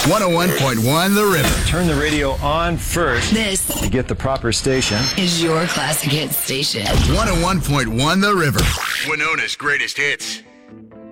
101.1 The River. Turn the radio on first. This to get the proper station. is your classic hit station. 101.1 The River. Winona's greatest hits.